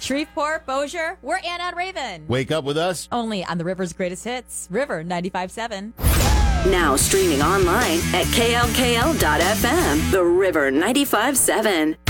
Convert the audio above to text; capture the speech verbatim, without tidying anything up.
Shreveport, Bossier, we're Anna and Raven. Wake up with us. Only on the River's greatest hits, River ninety-five point seven. Now streaming online at K L K L dot F M. The River ninety-five point seven.